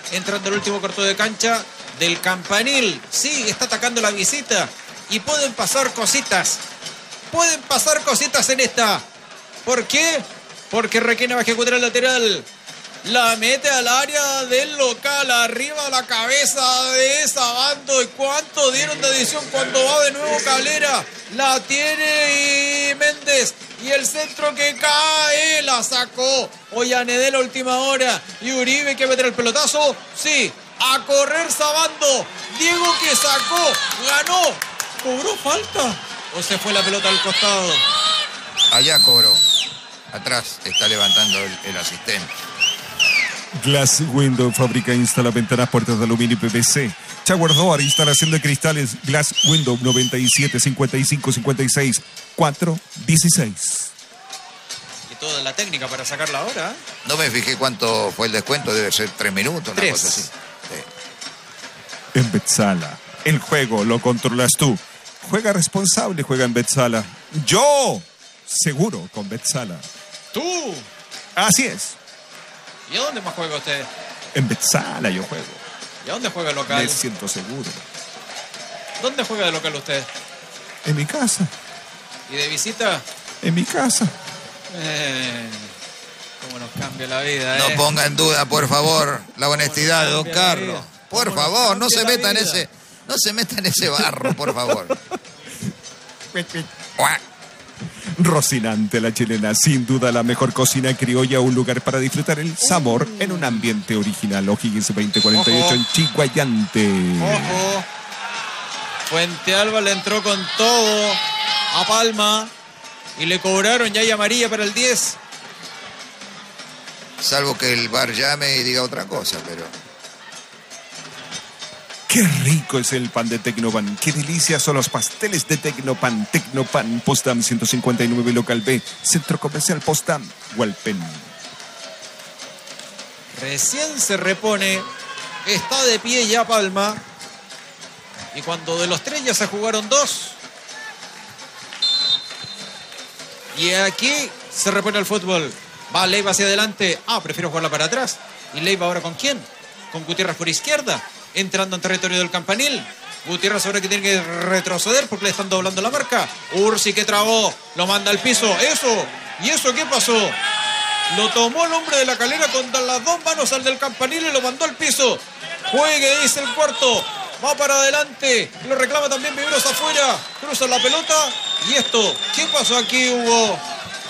entrando al último cuarto de cancha del Campanil. Sí, está atacando la visita y pueden pasar cositas. Pueden pasar cositas en esta. ¿Por qué? Porque Requena va a ejecutar el lateral. La mete al área del local, arriba de la cabeza de Sabando. ¿Y cuánto dieron de adición cuando va de nuevo Calera? La tiene y Méndez. Y el centro que cae, la sacó Ollanedel a última hora. Y Uribe que meter el pelotazo. Sí, a correr Sabando. Diego que sacó, ganó. ¿Cobró falta? ¿O se fue la pelota al costado? Allá cobró. Atrás está levantando el asistente. Glass Window fabrica e instala ventanas, puertas de aluminio y PVC. Shower Door, instalación de cristales. Glass Window 97 55 56 4 16. Y toda la técnica para sacarla ahora. No me fijé cuánto fue el descuento, debe ser 3 minutos, una 3. cosa así. Sí. En Betzala, el juego lo controlas tú. Juega responsable, juega en Betzala. Yo, seguro con Betzala. ¡Tú! Así es. ¿Y a dónde más juega usted? En Betzala yo juego. ¿Y a dónde juega el local? Me siento seguro. ¿Dónde juega de local usted? En mi casa. ¿Y de visita? En mi casa. Cómo nos cambia la vida, No ponga en duda, por favor, la honestidad de Don Carlos. Por favor, no se meta en ese barro, por favor. Rocinante la chilena, sin duda la mejor cocina criolla, un lugar para disfrutar el sabor en un ambiente original. O'Higgins 2048 Ojo. en Chiguayante. Ojo. Fuente Alba le entró con todo a Palma y le cobraron ya y amarilla para el 10. Salvo que el VAR llame y diga otra cosa, pero... Qué rico es el pan de Tecnopan. Qué delicia son los pasteles de Tecnopan. Tecnopan, Potsdam 159, local B, Centro Comercial Potsdam, Hualpén. Recién se repone. Está de pie ya Palma. Y cuando de los 3 ya se jugaron 2. Y aquí se repone el fútbol. Va Leiva hacia adelante. Prefiero jugarla para atrás. ¿Y Leiva ahora con quién? Con Gutiérrez por izquierda. Entrando en territorio del Campanil. Gutiérrez ahora que tiene que retroceder porque le están doblando la marca. Ursi que trabó. Lo manda al piso. Eso. ¿Y eso qué pasó? Lo tomó el hombre de la Calera con las 2 manos al del Campanil y lo mandó al piso. Juegue, dice el cuarto. Va para adelante. Lo reclama también Viveros afuera. Cruza la pelota. ¿Y esto? ¿Qué pasó aquí, Hugo?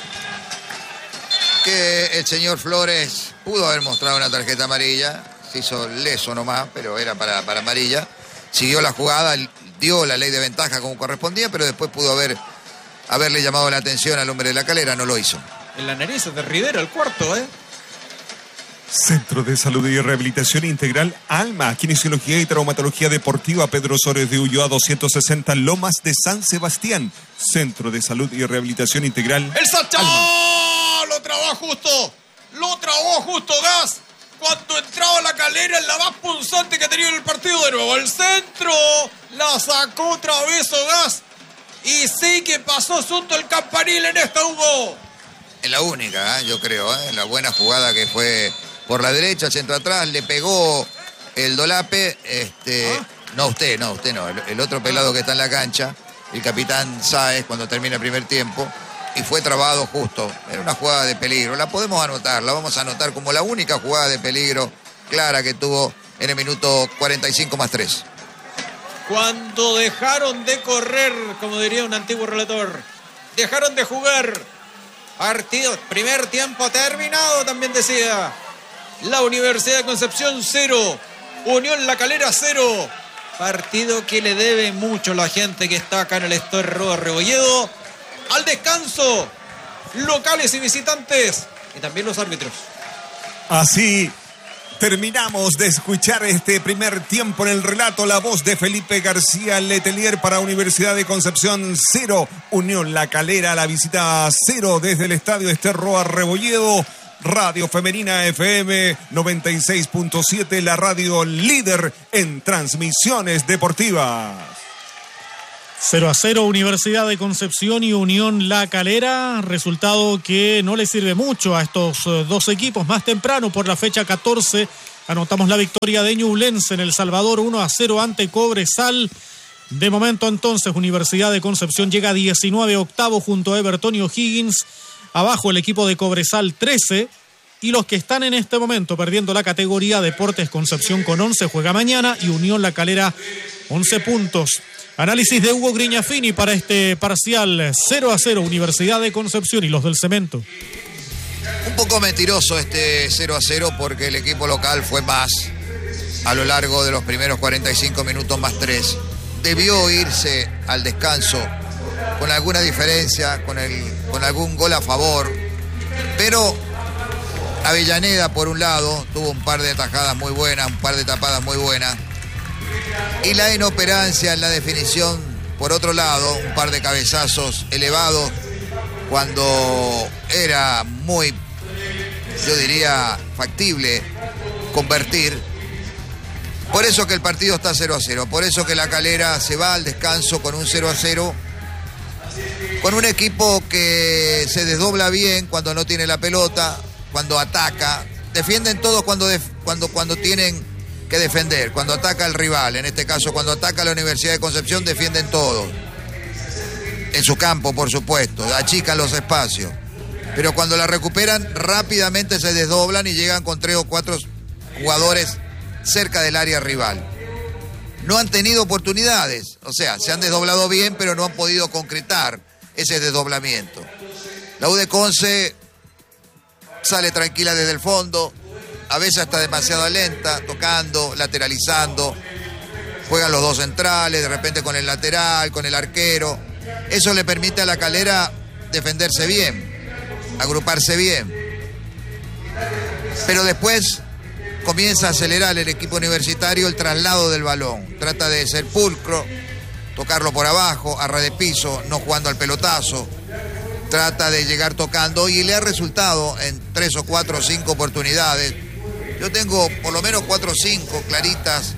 Que el señor Flores pudo haber mostrado una tarjeta amarilla. Se hizo leso nomás, pero era para amarilla. Siguió la jugada, dio la ley de ventaja como correspondía, pero después pudo haberle llamado la atención al hombre de la Calera, no lo hizo. En la nariz de Rivero, el cuarto, Centro de Salud y Rehabilitación Integral Alma, Kinesiología y Traumatología Deportiva, Pedro Sores de Ulloa 260, Lomas de San Sebastián. Centro de Salud y Rehabilitación Integral ¡El Sacha! Alma. ¡Lo trabó justo! ¡Lo trabó justo, Gas! Cuando entraba la Calera en la más punzante que ha tenido en el partido, de nuevo al centro, la sacó otra vez Gas. Y sí que pasó asunto el Campanil en esta, Hugo. En la única, yo creo, en la buena jugada que fue por la derecha, centro atrás, le pegó el Dolape, no, usted no, el otro pelado que está en la cancha, el capitán Sáez, cuando termina el primer tiempo, y fue trabado justo. Era una jugada de peligro, la podemos anotar, la vamos a anotar como la única jugada de peligro clara que tuvo en el minuto 45 más 3. Cuando dejaron de correr, como diría un antiguo relator, dejaron de jugar. Partido, primer tiempo terminado, también decía. La Universidad de Concepción 0, Unión La Calera 0. Partido que le debe mucho la gente que está acá en el Estadio Rebolledo. Al descanso, locales y visitantes, y también los árbitros. Así terminamos de escuchar este primer tiempo en el relato. La voz de Felipe García Letelier para Universidad de Concepción 0, Unión La Calera, la visita 0 desde el Estadio Esterroa Rebolledo. Radio Femenina FM 96.7, la radio líder en transmisiones deportivas. 0-0 Universidad de Concepción y Unión La Calera, resultado que no le sirve mucho a estos dos equipos. Más temprano, por la fecha 14, Anotamos la victoria de Ñublense en El Salvador 1-0 ante Cobresal. De momento entonces Universidad de Concepción llega a 19 octavo junto a Everton y O'Higgins. Abajo el equipo de Cobresal 13. Y los que están en este momento perdiendo la categoría, Deportes Concepción con 11 juega mañana y Unión La Calera 11 puntos. Análisis de Hugo Grignafini para este parcial 0-0 Universidad de Concepción y los del Cemento. Un poco mentiroso este 0-0 porque el equipo local fue más a lo largo de los primeros 45 minutos más 3. Debió irse al descanso con alguna diferencia, con algún gol a favor, pero Avellaneda por un lado tuvo un par de atajadas muy buenas, un par de tapadas muy buenas, y la inoperancia en la definición por otro lado, un par de cabezazos elevados cuando era muy, yo diría, factible convertir. Por eso que el partido está 0-0, por eso que La Calera se va al descanso con un 0-0, con un equipo que se desdobla bien cuando no tiene la pelota, cuando ataca, defienden todos cuando tienen que defender, cuando ataca el rival, en este caso cuando ataca la Universidad de Concepción defienden todos, en su campo por supuesto, achican los espacios, pero cuando la recuperan rápidamente se desdoblan y llegan con 3 o 4 jugadores cerca del área rival. No han tenido oportunidades, o sea, se han desdoblado bien, pero no han podido concretar ese desdoblamiento. La U de Conce sale tranquila desde el fondo, a veces hasta demasiado lenta, tocando, lateralizando, juegan los dos centrales, de repente con el lateral, con el arquero. Eso le permite a La Calera defenderse bien, agruparse bien. Pero después comienza a acelerar el equipo universitario el traslado del balón. Trata de ser pulcro, tocarlo por abajo, a ras de piso, no jugando al pelotazo. Trata de llegar tocando y le ha resultado en 3 o 4 o 5 oportunidades. Yo tengo por lo menos 4 o 5 claritas.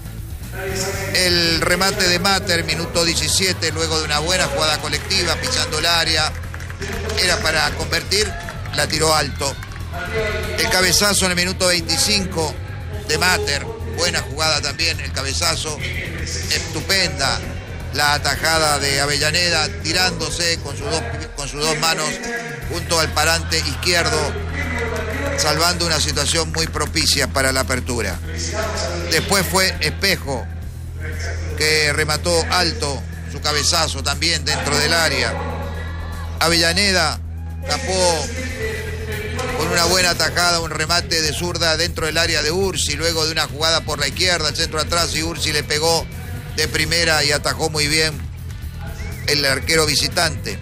El remate de Mater, minuto 17, luego de una buena jugada colectiva, pisando el área. Era para convertir, la tiró alto. El cabezazo en el minuto 25 de Mater, buena jugada también, el cabezazo, estupenda la atajada de Avellaneda, tirándose con sus dos manos junto al parante izquierdo, salvando una situación muy propicia para la apertura. Después fue Espejo, que remató alto su cabezazo también dentro del área. Avellaneda tapó con una buena atajada, un remate de zurda dentro del área de Ursi, luego de una jugada por la izquierda, el centro atrás, y Ursi le pegó de primera y atajó muy bien el arquero visitante.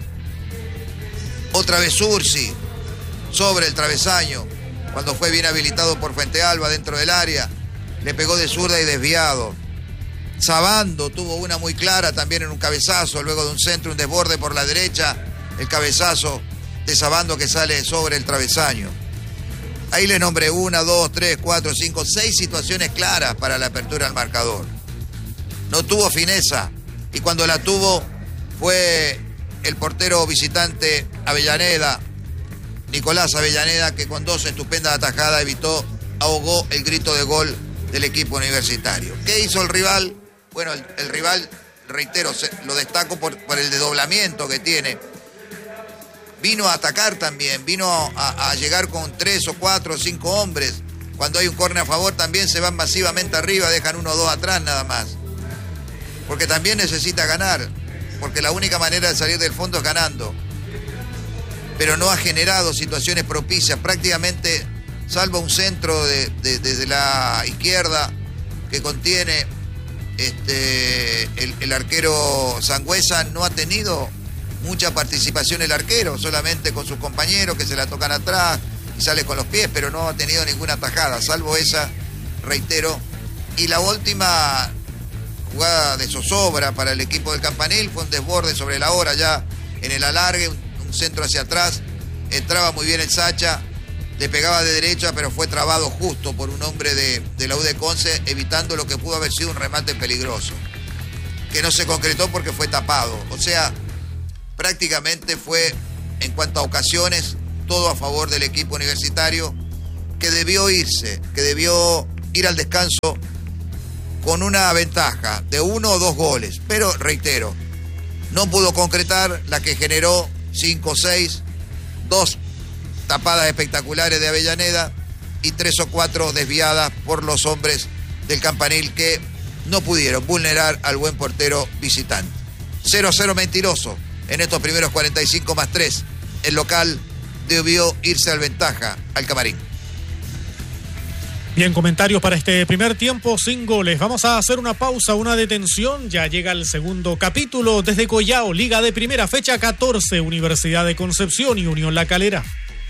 Otra vez Ursi sobre el travesaño, cuando fue bien habilitado por Fuentealba dentro del área, le pegó de zurda y desviado. Sabando tuvo una muy clara también en un cabezazo, luego de un centro, un desborde por la derecha, el cabezazo de Sabando que sale sobre el travesaño. Ahí le nombré 1, 2, 3, 4, 5, 6 situaciones claras para la apertura al marcador. No tuvo fineza, y cuando la tuvo fue el portero visitante Avellaneda, Nicolás Avellaneda, que con 2 estupendas atajadas ahogó el grito de gol del equipo universitario. ¿Qué hizo el rival? Bueno, el rival, reitero, lo destaco por el desdoblamiento que tiene. Vino a atacar también, vino a llegar con 3 o 4 o 5 hombres. Cuando hay un córner a favor también se van masivamente arriba, dejan 1 o 2 atrás nada más. Porque también necesita ganar, porque la única manera de salir del fondo es ganando. Pero no ha generado situaciones propicias, prácticamente, salvo un centro desde la izquierda que contiene el arquero Sangüesa, no ha tenido mucha participación el arquero, solamente con sus compañeros que se la tocan atrás y sale con los pies, pero no ha tenido ninguna tajada, salvo esa, reitero. Y la última jugada de zozobra para el equipo del Campanil fue un desborde sobre la hora ya en el alargue, un centro hacia atrás, entraba muy bien el Sacha, le pegaba de derecha, pero fue trabado justo por un hombre de la U de Conce, evitando lo que pudo haber sido un remate peligroso, que no se concretó porque fue tapado. O sea, prácticamente fue, en cuanto a ocasiones, todo a favor del equipo universitario, que debió irse, que debió ir al descanso con una ventaja de 1 o 2 goles. Pero, reitero, no pudo concretar la que generó 5 o 6, 2 tapadas espectaculares de Avellaneda y 3 o 4 desviadas por los hombres del Campanil que no pudieron vulnerar al buen portero visitante. 0-0 mentiroso en estos primeros 45 más 3. El local debió irse al ventaja al camarín. Bien, comentarios para este primer tiempo sin goles. Vamos a hacer una pausa, una detención. Ya llega el segundo capítulo desde Collao, Liga de Primera, fecha 14, Universidad de Concepción y Unión La Calera.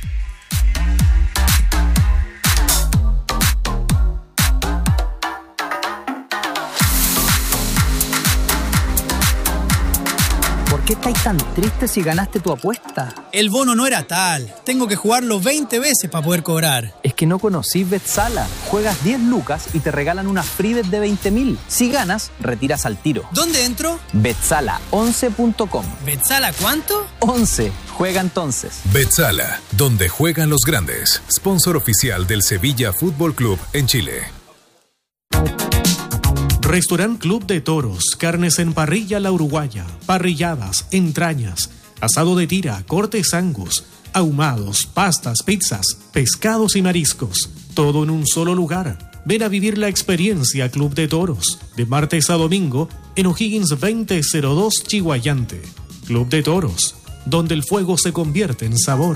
¿Por qué estáis tan triste si ganaste tu apuesta? El bono no era tal. Tengo que jugarlo 20 veces para poder cobrar. Es que no conocís Betsala. Juegas 10 lucas y te regalan una free bet de 20.000. Si ganas, retiras al tiro. ¿Dónde entro? Betsala11.com. ¿Betsala cuánto? 11. Juega entonces. Betsala, donde juegan los grandes. Sponsor oficial del Sevilla Fútbol Club en Chile. Restaurant Club de Toros, carnes en parrilla La Uruguaya, parrilladas, entrañas, asado de tira, cortes angus, ahumados, pastas, pizzas, pescados y mariscos. Todo en un solo lugar. Ven a vivir la experiencia Club de Toros, de martes a domingo, en O'Higgins 2002 Chihuayante. Club de Toros, donde el fuego se convierte en sabor.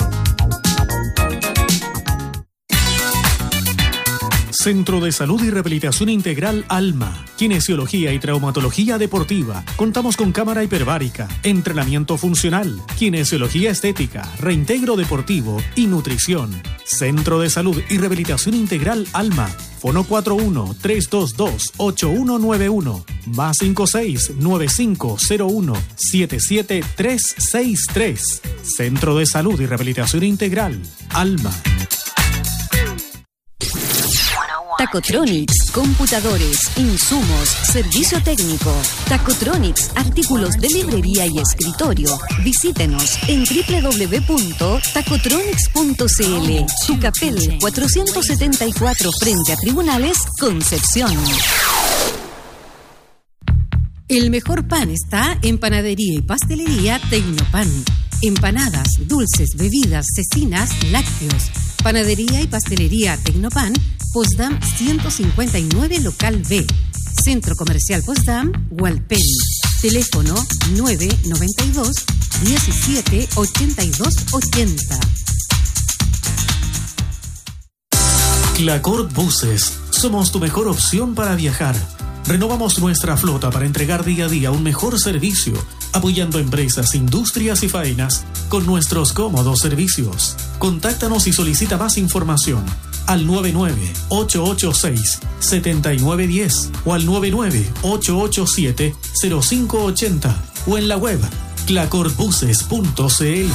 Centro de Salud y Rehabilitación Integral Alma, Kinesiología y Traumatología Deportiva. Contamos con cámara hiperbárica, entrenamiento funcional, kinesiología estética, reintegro deportivo y nutrición. Centro de Salud y Rehabilitación Integral Alma. Fono 41-322-8191, más 56-9501-77363. Centro de Salud y Rehabilitación Integral Alma. Tacotronics, computadores, insumos, servicio técnico. Tacotronics, artículos de librería y escritorio. Visítenos en www.tacotronics.cl. Tucapel 474 frente a Tribunales, Concepción. El mejor pan está en Panadería y Pastelería Tecnopan. Empanadas, dulces, bebidas, cecinas, lácteos. Panadería y Pastelería Tecnopan, Potsdam 159 Local B. Centro Comercial Potsdam, Hualpén. Teléfono 992 17 82 80. Clacort Buses. Somos tu mejor opción para viajar. Renovamos nuestra flota para entregar día a día un mejor servicio, apoyando empresas, industrias y faenas con nuestros cómodos servicios. Contáctanos y solicita más información al 99-886-7910 o al 99-887-0580 o en la web clacortbuses.cl.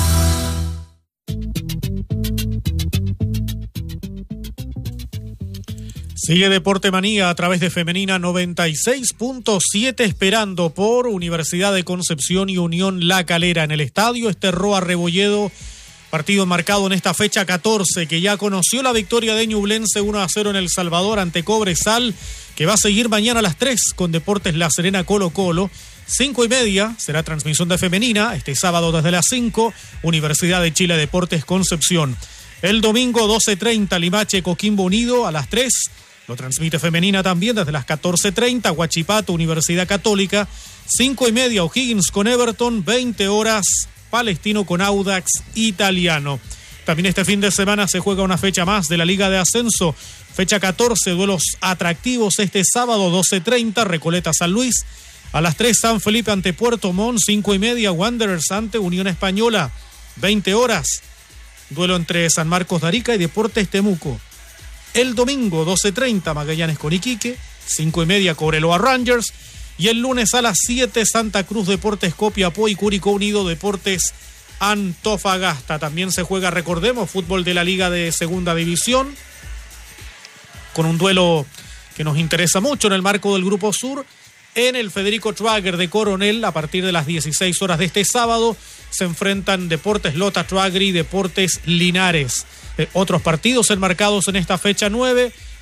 Sigue Deporte Manía a través de Femenina 96.7, esperando por Universidad de Concepción y Unión La Calera en el estadio Esterroa Rebolledo. Partido marcado en esta fecha 14, que ya conoció la victoria de Ñublense 1-0 en El Salvador ante Cobresal, que va a seguir mañana a las 3 con Deportes La Serena Colo Colo. 5:30 será transmisión de Femenina, este sábado desde las 5, Universidad de Chile Deportes Concepción. El domingo 12:30 Limache Coquimbo Unido a las 3. Lo transmite Femenina también desde las 14:30, Huachipato, Universidad Católica. 5:30 O'Higgins con Everton, 20 horas Palestino con Audax Italiano. También este fin de semana se juega una fecha más de la Liga de Ascenso. Fecha 14, duelos atractivos este sábado 12:30, Recoleta San Luis. A las 3 San Felipe ante Puerto Montt, 5:30 Wanderers ante Unión Española. 20 horas, duelo entre San Marcos de Arica y Deportes Temuco. El domingo 12:30 Magallanes con Iquique, 5:30 Cobreloa Rangers, y el lunes a las 7 Santa Cruz Deportes Copiapó y Curicó Unido Deportes Antofagasta. También se juega, recordemos, fútbol de la Liga de Segunda División, con un duelo que nos interesa mucho en el marco del Grupo Sur. En el Federico Trager de Coronel, a partir de las 16 horas de este sábado, se enfrentan Deportes Lota Trager y Deportes Linares. Otros partidos enmarcados en esta fecha 9,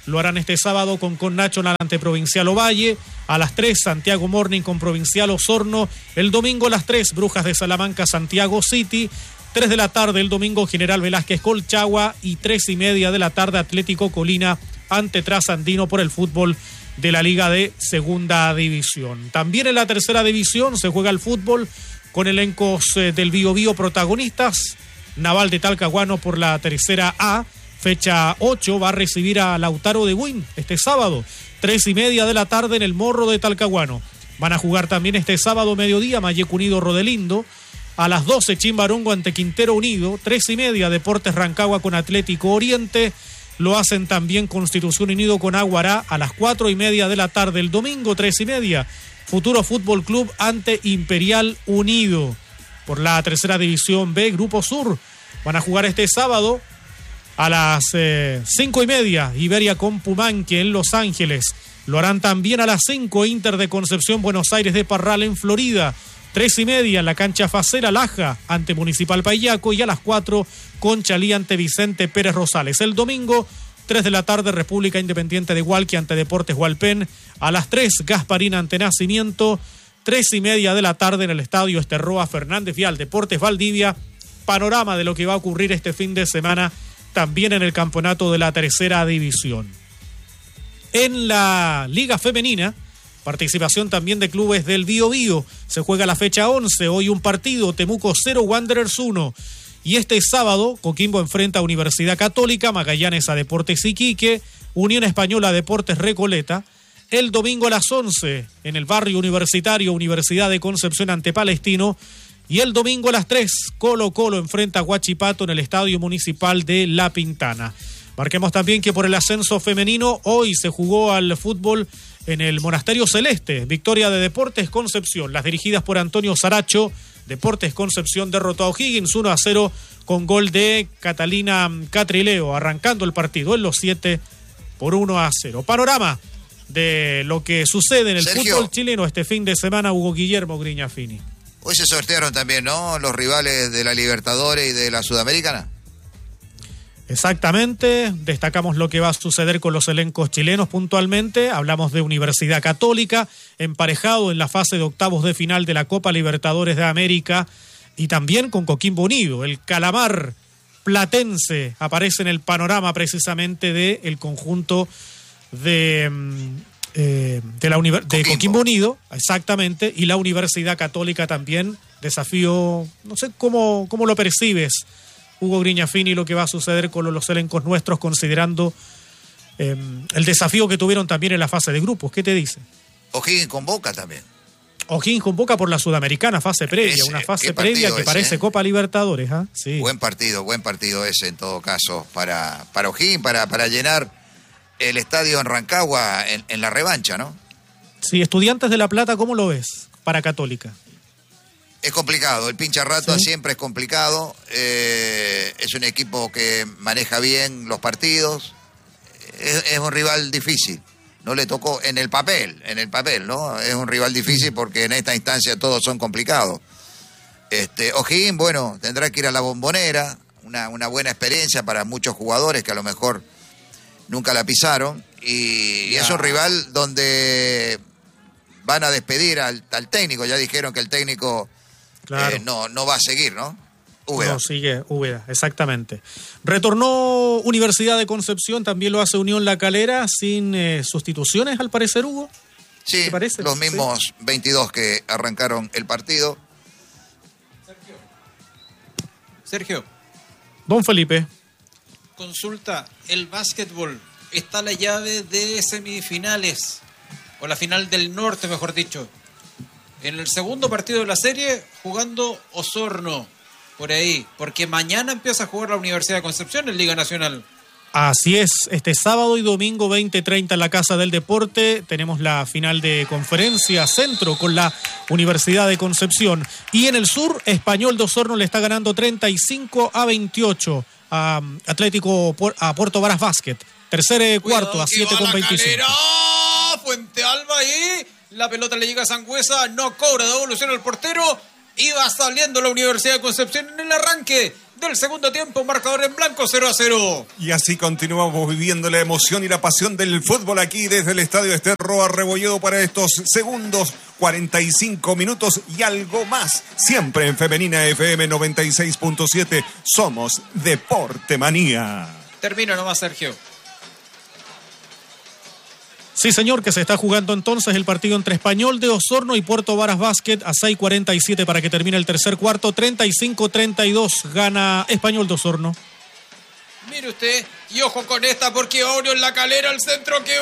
lo harán este sábado con Nacional ante Provincial Ovalle. A las 3, Santiago Morning con Provincial Osorno. El domingo a las 3, Brujas de Salamanca, Santiago City. 3 de la tarde el domingo, General Velázquez Colchagua. Y 3:30 de la tarde, Atlético Colina ante Trasandino por el fútbol de la Liga de Segunda División. También en la Tercera División se juega el fútbol con elencos del Biobío protagonistas. Naval de Talcahuano por la Tercera A, fecha 8, va a recibir a Lautaro de Buin este sábado, 3:30 de la tarde en el Morro de Talcahuano. Van a jugar también este sábado mediodía Mayeco Unido Rodelindo. A las 12, Chimbarongo ante Quintero Unido. 3:30, Deportes Rancagua con Atlético Oriente. Lo hacen también Constitución Unido con Aguará. A las 4:30 de la tarde el domingo, 3:30, Futuro Fútbol Club ante Imperial Unido. Por la Tercera División B, Grupo Sur, van a jugar este sábado a las 5:30, Iberia con Pumanque en Los Ángeles. Lo harán también a las 5, Inter de Concepción, Buenos Aires de Parral en Florida. 3:30, en la cancha Facera, Laja ante Municipal Payaco. Y a las 4, Conchalí ante Vicente Pérez Rosales. El domingo, 3 de la tarde, República Independiente de Hualqui ante Deportes Hualpén. A las 3, Gasparín ante Nacimiento. 3:30 de la tarde en el Estadio Esterroa Fernández Vial, Deportes Valdivia. Panorama de lo que va a ocurrir este fin de semana también en el campeonato de la Tercera División. En la Liga Femenina, participación también de clubes del Biobío. Se juega la fecha 11, hoy un partido, Temuco 0, Wanderers 1. Y este sábado, Coquimbo enfrenta a Universidad Católica, Magallanes a Deportes Iquique, Unión Española a Deportes Recoleta. El domingo a las 11, en el barrio universitario, Universidad de Concepción ante Palestino. Y el domingo a las 3, Colo Colo enfrenta a Huachipato en el Estadio Municipal de La Pintana. Marquemos también que por el ascenso femenino, hoy se jugó al fútbol en el Monasterio Celeste. Victoria de Deportes Concepción, las dirigidas por Antonio Saracho. Deportes Concepción derrotó a O'Higgins 1-0 con gol de Catalina Catrileo, arrancando el partido en los 7 por 1-0. Panorama de lo que sucede en el fútbol chileno este fin de semana, Hugo Guillermo Griñafini. Hoy se sortearon también, ¿no?, los rivales de la Libertadores y de la Sudamericana. Exactamente, destacamos lo que va a suceder con los elencos chilenos puntualmente. Hablamos de Universidad Católica, emparejado en la fase de octavos de final de la Copa Libertadores de América, y también con Coquimbo Unido. El Calamar platense aparece en el panorama precisamente del conjunto de Coquimbo Unido, exactamente, y la Universidad Católica también. Desafío, no sé cómo lo percibes, Hugo Griñafini, lo que va a suceder con los elencos nuestros, considerando el desafío que tuvieron también en la fase de grupos. ¿Qué te dice? O'Higgins convoca también. O'Higgins convoca por la Sudamericana, fase previa, una fase previa que parece Copa Libertadores. Sí. Buen partido ese en todo caso para O'Higgins, para llenar el estadio en Rancagua en la revancha, ¿no? Sí, Estudiantes de La Plata, ¿cómo lo ves para Católica? Es complicado, el pincharrato siempre es complicado, es un equipo que maneja bien los partidos, es un rival difícil, no le tocó en el papel, ¿no? Es un rival difícil porque en esta instancia todos son complicados. O'Higgins, bueno, tendrá que ir a la Bombonera, una buena experiencia para muchos jugadores que a lo mejor nunca la pisaron, y es un rival donde van a despedir al técnico, ya dijeron que el técnico... Claro. No va a seguir, ¿no? Úbeda. No, sigue Úbeda, exactamente. Retornó Universidad de Concepción, también lo hace Unión La Calera, sin sustituciones, al parecer, Hugo. Sí, ¿te parece? Los mismos 22 que arrancaron el partido. Sergio. Don Felipe. Consulta, el básquetbol, está la llave de semifinales, o la final del norte, mejor dicho. En el segundo partido de la serie, jugando Osorno, por ahí, porque mañana empieza a jugar la Universidad de Concepción en Liga Nacional. Así es, este sábado y domingo 20:30 en la Casa del Deporte tenemos la final de Conferencia Centro con la Universidad de Concepción. Y en el sur, Español de Osorno le está ganando 35-28 a a Puerto Varas Básquet. Tercer cuarto a 7:25. Fuente Alba ahí. La pelota le llega a Sangüesa, no cobra, devolución al portero. Y va saliendo la Universidad de Concepción en el arranque del segundo tiempo, marcador en blanco, 0-0. Y así continuamos viviendo la emoción y la pasión del fútbol aquí desde el Estadio Esterro Arrebolledo para estos segundos, 45 minutos y algo más. Siempre en Femenina FM 96.7, somos Deporte Manía. Termina nomás, Sergio. Sí, señor, que se está jugando entonces el partido entre Español de Osorno y Puerto Varas Basket a 6:47 para que termine el tercer cuarto. 35-32 gana Español de Osorno. Mire usted, y ojo con esta porque Oriol en la calera, el centro que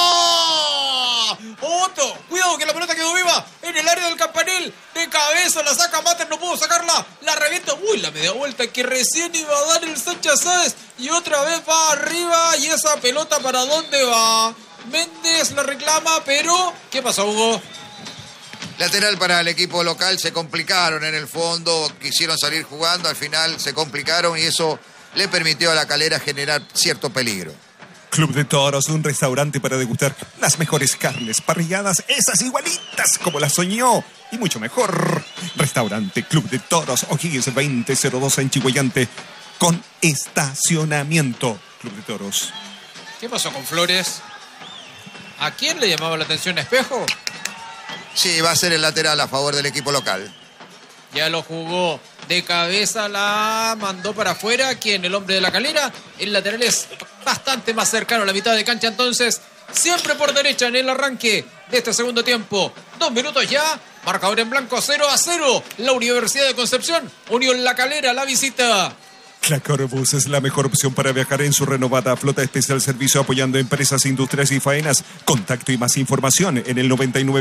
va. Otto, cuidado que la pelota quedó viva en el área del campanil. De cabeza la saca Mater, no pudo sacarla. La revienta, uy, la media vuelta que recién iba a dar el Sánchez Sáez. Y otra vez va arriba y esa pelota ¿para dónde va? Méndez la reclama, pero ¿qué pasó, Hugo? Lateral para el equipo local, se complicaron en el fondo, quisieron salir jugando, al final se complicaron y eso le permitió a la Calera generar cierto peligro. Club de Toros, un restaurante para degustar las mejores carnes parrilladas, esas igualitas como las soñó y mucho mejor. Restaurante Club de Toros, O'Higgins 2002 en Chihuayante, con estacionamiento. Club de Toros. ¿Qué pasó con Flores? ¿A quién le llamaba la atención? ¿Espejo? Sí, va a ser el lateral a favor del equipo local. Ya lo jugó de cabeza, la mandó para afuera. ¿Quién? El hombre de la Calera. El lateral es bastante más cercano a la mitad de cancha, entonces siempre por derecha en el arranque de este segundo tiempo. 2 minutos ya, marcador en blanco, 0-0. La Universidad de Concepción, Unión La Calera, la visita. Clacorbus es la mejor opción para viajar en su renovada flota especial servicio apoyando empresas, industrias y faenas. Contacto y más información en el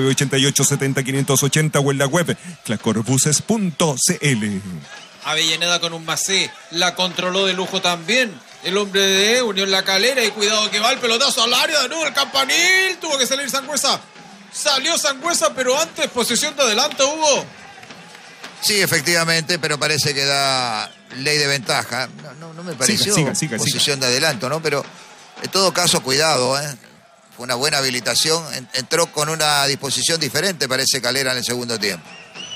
9988-70-580 o en la web clacorbuses.cl. Avellaneda con un macé, la controló de lujo también el hombre de Unión La Calera y cuidado que va el pelotazo al área de nuevo el campanil, tuvo que salir Sangüesa, salió Sangüesa pero antes posición de adelanto, Hugo. Sí, efectivamente, pero parece que da ley de ventaja. No me pareció posición de adelanto, ¿no? Pero en todo caso, cuidado, ¿eh? Fue una buena habilitación. Entró con una disposición diferente, parece Calera en el segundo tiempo.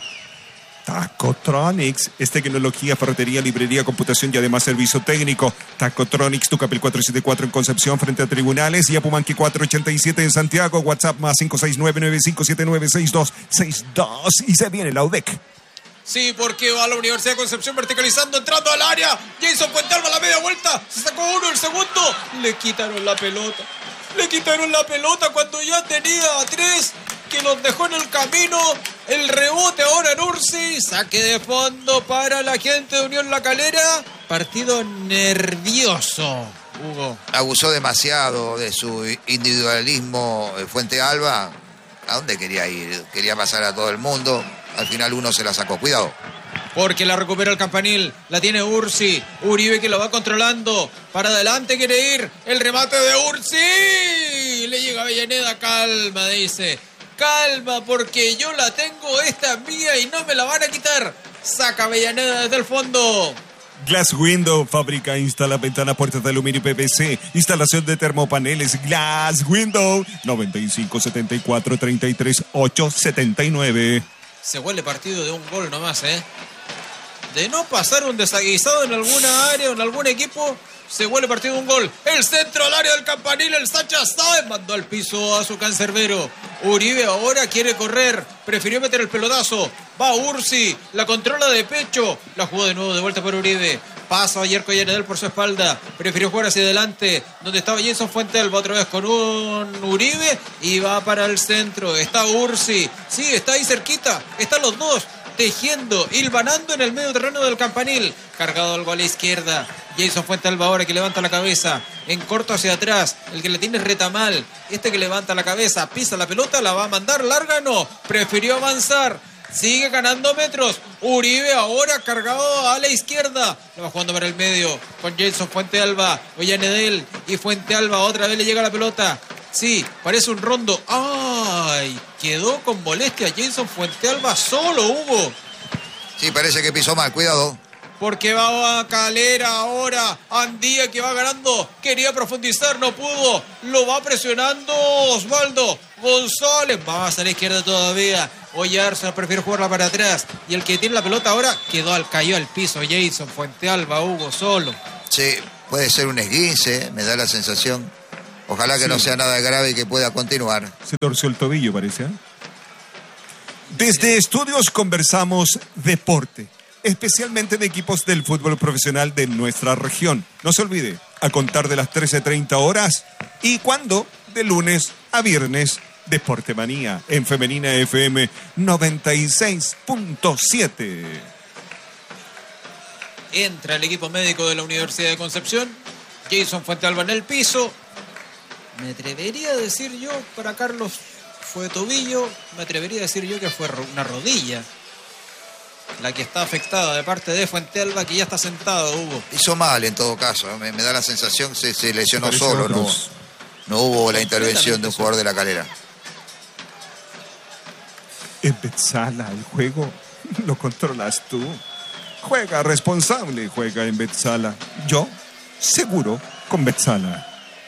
Tacotronics, tecnología, ferretería, librería, computación y además servicio técnico. Tacotronics, Tucapel 474 en Concepción frente a Tribunales y Apumanqui 487 en Santiago. WhatsApp más 569-9579-6262 y se viene la UDEC. Sí, porque va a la Universidad de Concepción verticalizando, entrando al área. Jason Puentealba la media vuelta. Se sacó uno, el segundo. Le quitaron la pelota. Cuando ya tenía a 3 que los dejó en el camino. El rebote ahora en Ursi. Saque de fondo para la gente de Unión La Calera. Partido nervioso, Hugo. Abusó demasiado de su individualismo Fuentealba. ¿A dónde quería ir? Quería pasar a todo el mundo. Al final uno se la sacó. Cuidado. Porque la recupera el campanil. La tiene Ursi. Uribe que lo va controlando. Para adelante quiere ir. El remate de Ursi. Le llega Avellaneda. Calma, dice. Calma, porque yo la tengo. Esta es mía y no me la van a quitar. Saca Avellaneda desde el fondo. Glass Window, fábrica, instala ventanas, puertas de aluminio y PVC, instalación de termopaneles. Glass Window, 95-74-33-879. Se huele partido de un gol nomás, ¿eh? De no pasar un desaguisado en alguna área o en algún equipo, se huele partido de un gol. El centro al área del campanil, el Sánchez Sáez mandó al piso a su cancerbero. Uribe ahora quiere correr, prefirió meter el pelotazo. Va Ursi, la controla de pecho, la jugó de nuevo de vuelta por Uribe. Pasa a Yerko Yanedel por su espalda, prefirió jugar hacia adelante, donde estaba Jason Fuentealba otra vez con un Uribe y va para el centro. Está Ursi, sí, está ahí cerquita, están los dos tejiendo, hilvanando en el medio terreno del campanil. Cargado algo a la izquierda. Jason Fuentealba ahora que levanta la cabeza. En corto hacia atrás. El que le tiene es Retamal. Este que levanta la cabeza, pisa la pelota, la va a mandar larga, no. Prefirió avanzar. Sigue ganando metros. Uribe ahora cargado a la izquierda. La va jugando para el medio con Jason Fuentealba. Ollanedel y Fuentealba otra vez le llega la pelota. Sí, parece un rondo. ¡Ay! Quedó con molestia Jason Fuentealba solo, Hugo. Sí, parece que pisó mal, cuidado. Porque va a Calera ahora. Andía que va ganando. Quería profundizar, no pudo. Lo va presionando Osvaldo González. Va a la izquierda todavía. Oyarza prefiere jugarla para atrás. Y el que tiene la pelota ahora cayó al piso. Jason Fuentealba, Hugo, solo. Sí, puede ser un esguince, me da la sensación. Ojalá que no sea nada grave y que pueda continuar. Se torció el tobillo, parece. Desde estudios conversamos deporte, especialmente de equipos del fútbol profesional de nuestra región. No se olvide, a contar de las 13:30 horas y cuando, de lunes a viernes, Deporte Manía en Femenina FM 96.7. Entra el equipo médico de la Universidad de Concepción. Jason Fuentealba en el piso. Me atrevería a decir yo, para Carlos fue tobillo, me atrevería a decir yo que fue una rodilla la que está afectada de parte de Fuentealba, que ya está sentado, Hugo. Hizo mal en todo caso, me da la sensación que se lesionó solo, no hubo la intervención de un jugador de La Calera. En Betzala, el juego lo controlas tú. Juega responsable, juega en Betzala. Yo, seguro, con Betzala.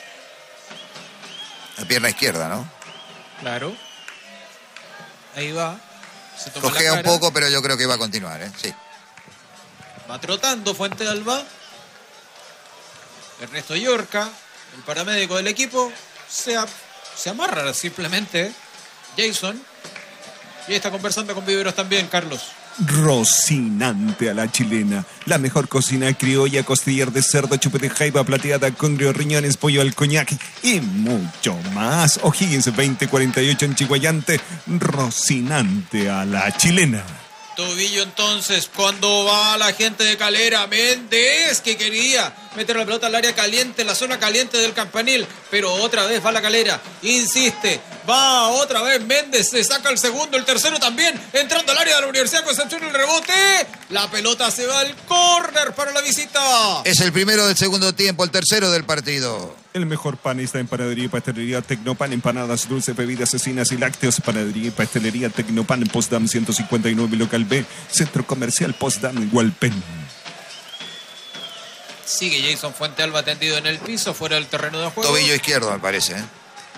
La pierna izquierda, ¿no? Claro. Ahí va. Se toma cojea un poco, pero yo creo que va a continuar, ¿eh? Sí. Va trotando Fuentealba. Ernesto Llorca, el paramédico del equipo, se amarra simplemente. Jason. Y está conversando con Viveros también, Carlos. Rocinante a la chilena. La mejor cocina criolla, costillar de cerdo, chupete de jaiba plateada, congrio, riñones, pollo al coñac y mucho más. O'Higgins 2048 en Chihuayante. Rocinante a la chilena. Tobillo entonces, cuando va la gente de Calera, Méndez, que quería meter la pelota al área caliente, la zona caliente del Campanil, pero otra vez va la Calera, insiste, va otra vez Méndez, se saca el segundo, el tercero también, entrando al área de la Universidad de Concepción, el rebote, la pelota se va al córner para la visita. Es el primero del segundo tiempo, el tercero del partido. El mejor pan está en Panadería y Pastelería Tecnopan, empanadas, dulces, bebidas, asesinas y lácteos. Panadería y Pastelería Tecnopan, Postdam 159, local B, Centro Comercial Postdam, Hualpén. Sigue Jason Fuentealba tendido en el piso, fuera del terreno de juego. Tobillo izquierdo, me parece, ¿eh?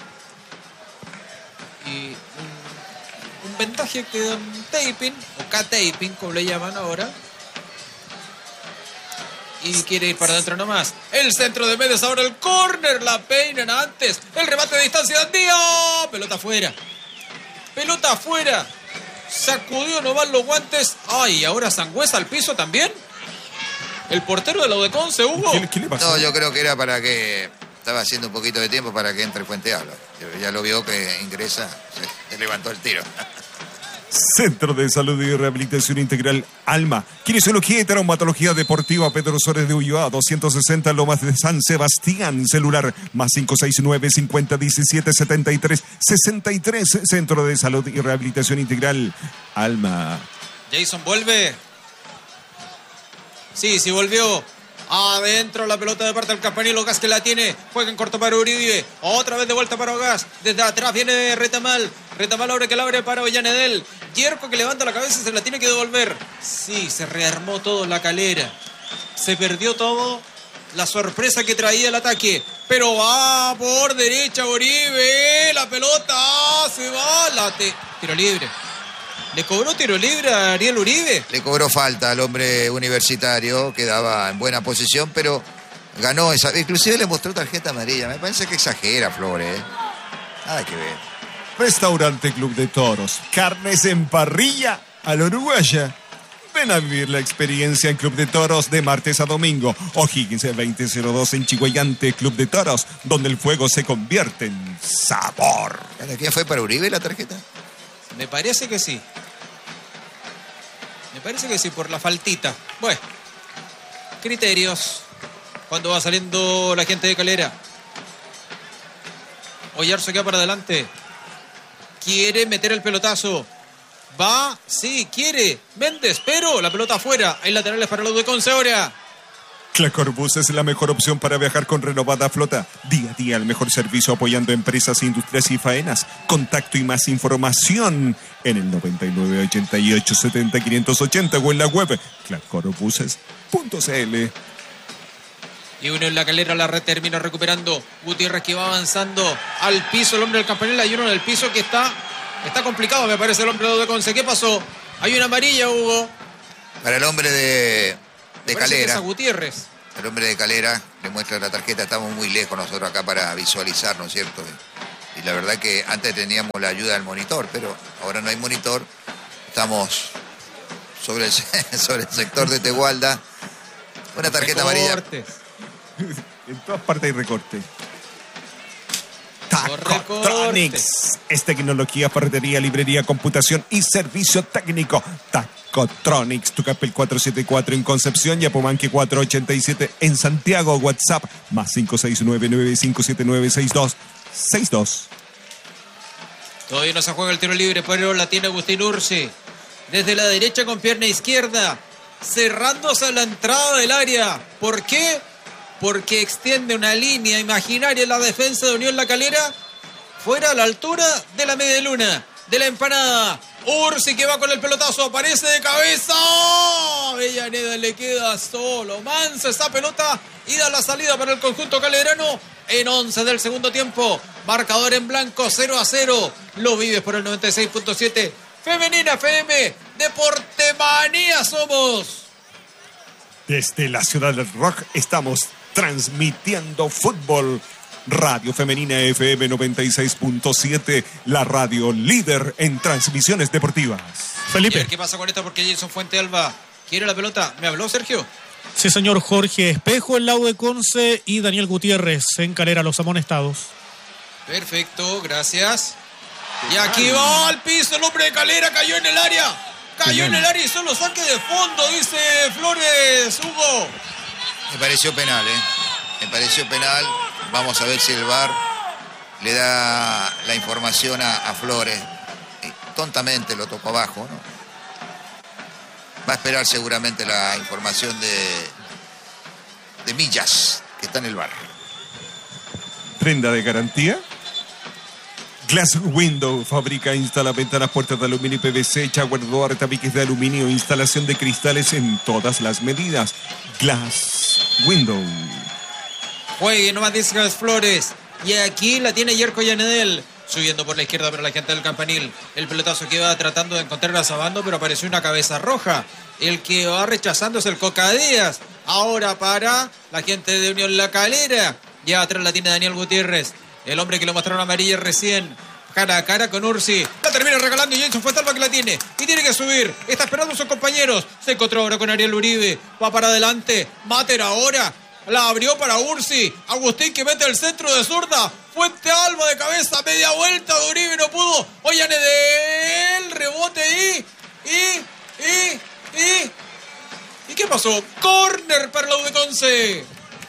Y un vendaje que da un taping, o K-taping, como le llaman ahora. Y quiere ir para adentro nomás. El centro de Méndez, ahora el córner. La peinan antes. El remate de distancia de Andía. Pelota afuera. Pelota afuera. Sacudió nomás los guantes. Ay, ahora Sangüesa al piso también. El portero de la Udeconce, Hugo. ¿Qué le pasó? No, yo creo que era para que... Estaba haciendo un poquito de tiempo para que entre Fuentealba. Ya lo vio que ingresa. Se levantó el tiro. Centro de Salud y Rehabilitación Integral Alma. Kinesiología y Traumatología Deportiva Pedro Suárez de Ulloa, 260 Lomas de San Sebastián. Celular más 569-5017-73-63. Centro de Salud y Rehabilitación Integral Alma. Jason vuelve. Sí, volvió. Adentro la pelota de parte del Campanil. Ogas que la tiene. Juega en corto para Uribe. Otra vez de vuelta para Ogas. Desde atrás viene Retamal. Retamal abre que la abre para Ollanedel. Yerko que levanta la cabeza y se la tiene que devolver. Sí, se rearmó todo la Calera. Se perdió todo. La sorpresa que traía el ataque. Pero va por derecha Uribe. La pelota se va. Tiro libre. ¿Le cobró tiro libre a Ariel Uribe? Le cobró falta al hombre universitario, quedaba en buena posición, pero ganó esa. Inclusive le mostró tarjeta amarilla. Me parece que exagera, Flores. Nada que ver. Restaurante Club de Toros. Carnes en parrilla a la uruguaya. Ven a vivir la experiencia en Club de Toros de martes a domingo. O'Higgins 2002 en Chihuayante, Club de Toros, donde el fuego se convierte en sabor. ¿Quién fue para Uribe la tarjeta? Me parece que sí. Por la faltita. Bueno, criterios. Cuando va saliendo la gente de Calera. Oyarzo queda para adelante. Quiere meter el pelotazo. Va, sí, quiere. Méndez, pero la pelota afuera. Hay laterales para los de Conce ahora. Clacorbus es la mejor opción para viajar con renovada flota. Día a día el mejor servicio apoyando empresas, industrias y faenas. Contacto y más información en el 9988-70-580 o en la web clacorbuses.cl. Y uno en la Calera la red termina recuperando. Gutiérrez que va avanzando al piso, el hombre del Campanil. Hay uno en el piso que está Está complicado, me parece, el hombre de Conce. ¿Qué pasó? Hay una amarilla, Hugo. Para el hombre de Calera. A Gutiérrez. El hombre de Calera le muestra la tarjeta. Estamos muy lejos nosotros acá para visualizar, ¿no es cierto? Y la verdad que antes teníamos la ayuda del monitor, pero ahora no hay monitor. Estamos sobre el sector de Tegualda. Una tarjeta amarilla. En todas partes hay recorte. Tacotronics es tecnología, ferretería, librería, computación y servicio técnico. Tacotronics, Tucapel 474 en Concepción y Apumanque 487 en Santiago. WhatsApp más 569-9579-6262. Todavía no se juega el tiro libre, pero la tiene Agustín Ursi. Desde la derecha con pierna izquierda, cerrándose a la entrada del área. ¿Por qué? Porque extiende una línea imaginaria en la defensa de Unión La Calera, fuera a la altura de la media luna, de la empanada. Ursi que va con el pelotazo, aparece de cabeza. Avellaneda le queda solo. Mansa esa pelota y da la salida para el conjunto calerano en 11 del segundo tiempo. Marcador en blanco, 0-0. Lo vives por el 96.7. Femenina FM, Deportemanía somos. Desde la ciudad del rock estamos transmitiendo fútbol. Radio Femenina FM 96.7, la radio líder en transmisiones deportivas. Felipe. ¿Qué pasa con esta? Porque Jason Fuentealba quiere la pelota. ¿Me habló, Sergio? Sí, señor. Jorge Espejo en Lau de Conce y Daniel Gutiérrez en Calera, los amonestados. Perfecto, gracias. Y aquí va al piso el hombre de Calera, cayó en el área. Cayó en el área y solo saque de fondo, dice Flores, Hugo. Me pareció penal, Me pareció penal. Vamos a ver si el VAR le da la información a Flores. Tontamente lo tocó abajo, ¿no? Va a esperar seguramente la información de Millas, que está en el VAR. Prenda de garantía. Glass Window fabrica e instala ventanas, puertas de aluminio y PVC, shower door, tabiques de aluminio, instalación de cristales en todas las medidas. Glass Window. Juegue nomás, dice Flores. Y aquí la tiene Yerko Yanedel. Subiendo por la izquierda para la gente del Campanil. El pelotazo que va tratando de encontrar a Sabando, pero apareció una cabeza roja. El que va rechazando es el Coca Díaz. Ahora para la gente de Unión La Calera. Ya atrás la tiene Daniel Gutiérrez. El hombre que lo mostraron amarilla recién. Cara a cara con Ursi. La termina regalando y Jason Fuentealba que la tiene. Y tiene que subir. Está esperando a sus compañeros. Se encontró ahora con Ariel Uribe. Va para adelante. Mater ahora. La abrió para Ursi. Agustín que mete el centro de zurda. Fuentealba de cabeza. Media vuelta de Uribe. No pudo. Ollanedel. Rebote ¿Y qué pasó? Corner para la U de Conce.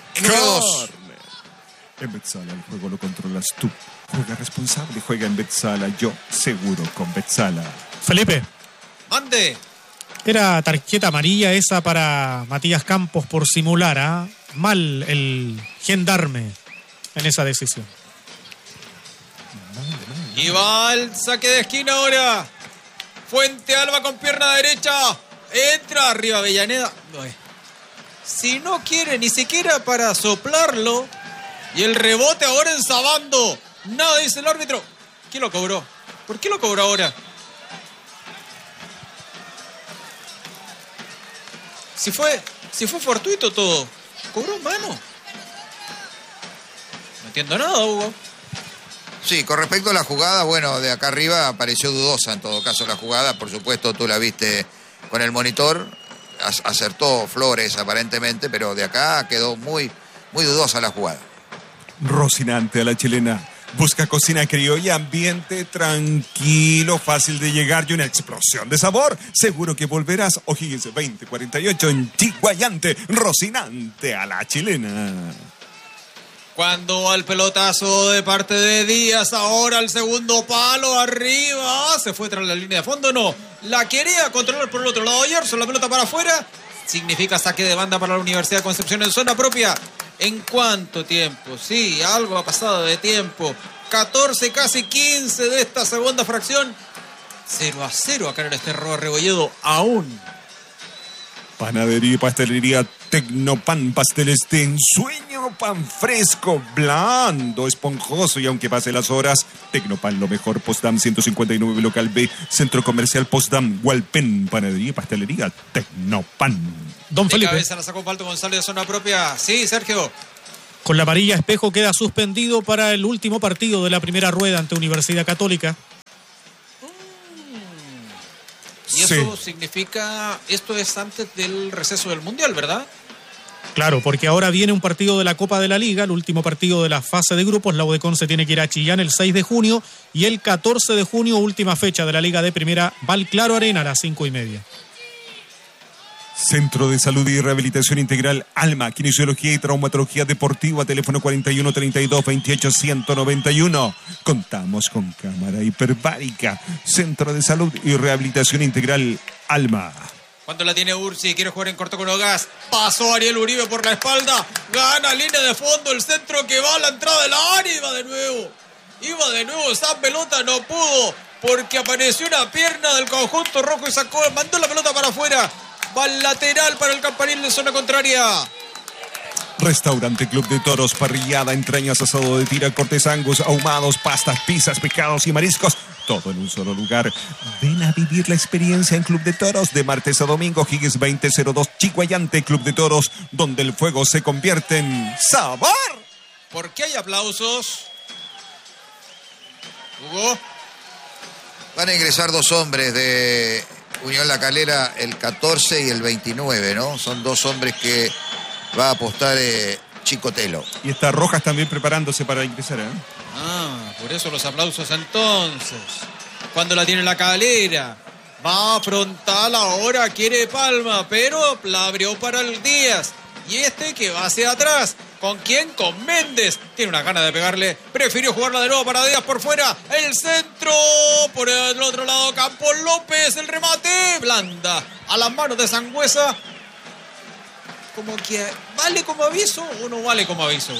En Betsala el juego lo controlas tú. Juega responsable, juega en Betsala. Yo seguro con Betsala. Felipe. Ande. Era tarjeta amarilla esa para Matías Campos por simular, ¿ah? Mal el gendarme en esa decisión. Y va el saque de esquina ahora. Fuentealba con pierna derecha. Entra arriba Avellaneda. Si no quiere ni siquiera para soplarlo. Y el rebote ahora en Sabando. Nada, dice el árbitro. ¿Quién lo cobró? ¿Por qué lo cobró ahora? Si fue fortuito todo. ¿Cobró mano? No entiendo nada, Hugo. Sí, con respecto a la jugada, bueno, de acá arriba pareció dudosa en todo caso la jugada. Por supuesto, tú la viste con el monitor. Acertó Flores aparentemente, pero de acá quedó muy, muy dudosa la jugada. Rocinante a la chilena. Busca cocina criolla, ambiente tranquilo, fácil de llegar y una explosión de sabor. Seguro que volverás. O'Higgins 2048 en Chiguayante. Rocinante a la chilena. Cuando al pelotazo de parte de Díaz, ahora al segundo palo, arriba. Se fue tras la línea de fondo, no. La quería controlar por el otro lado. Yerson, la pelota para afuera. Significa saque de banda para la Universidad de Concepción en zona propia. ¿En cuánto tiempo? Sí, algo ha pasado de tiempo. 14, casi 15 de esta segunda fracción. 0-0 acá en el Esterro Rebolledo aún. Panadería y pastelería Tecnopan, pasteles de ensueño, Tecnopan fresco, blando, esponjoso y aunque pase las horas, Tecnopan lo mejor. Postdam 159 local B, Centro Comercial Postdam, Hualpén, Panadería y Pastelería Tecnopan. Don Felipe. De cabeza la sacó Palto González de zona propia. Sí, Sergio. Con la amarilla, Espejo queda suspendido para el último partido de la primera rueda ante Universidad Católica. Y eso significa, esto es antes del receso del Mundial, ¿verdad? Claro, porque ahora viene un partido de la Copa de la Liga, el último partido de la fase de grupos. La UDECON se tiene que ir a Chillán el 6 de junio y el 14 de junio, última fecha de la Liga de Primera, Valclaro Arena a las 5:30. Centro de Salud y Rehabilitación Integral Alma, Kinesiología y Traumatología Deportiva, teléfono 41 32 28 191. Contamos con cámara hiperbárica. Centro de Salud y Rehabilitación Integral Alma. Cuando la tiene Ursi, quiere jugar en corto con Ogas. Pasó Ariel Uribe por la espalda. Gana línea de fondo, el centro que va a la entrada del área. Iba de nuevo esa pelota, no pudo. Porque apareció una pierna del conjunto rojo y mandó la pelota para afuera. Va al lateral para el Campanil de zona contraria. Restaurante Club de Toros, parrillada, entrañas, asado de tira, cortes angus, ahumados, pastas, pizzas, pescados y mariscos. Todo en un solo lugar. Ven a vivir la experiencia en Club de Toros de martes a domingo, Higgins 2002, Chihuayante, Club de Toros, donde el fuego se convierte en sabor. ¿Por qué hay aplausos? Hugo. Van a ingresar dos hombres de Unión La Calera, el 14 y el 29, ¿no? Son dos hombres que va a apostar Chicotelo. Y está Rojas también preparándose para ingresar, ¿eh? Por eso los aplausos entonces. Cuando la tiene La Calera. Va frontal ahora, quiere Palma, pero la abrió para el Díaz. Y este que va hacia atrás. ¿Con quién? Con Méndez. Tiene una gana de pegarle. Prefirió jugarla de nuevo para Díaz por fuera. El centro. Por el otro lado, Campos López. El remate. Blanda. A las manos de Sangüesa. Como que, ¿vale como aviso o no vale como aviso?